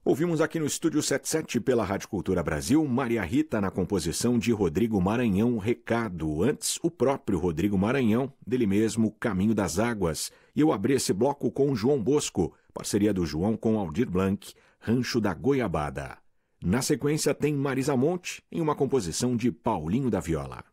Ouvimos aqui no Estúdio 77 pela Rádio Cultura Brasil, Maria Rita na composição de Rodrigo Maranhão, Recado. Antes, o próprio Rodrigo Maranhão, dele mesmo, Caminho das Águas. E eu abri esse bloco com João Bosco, parceria do João com Aldir Blanc, Rancho da Goiabada. Na sequência tem Marisa Monte, em uma composição de Paulinho da Viola.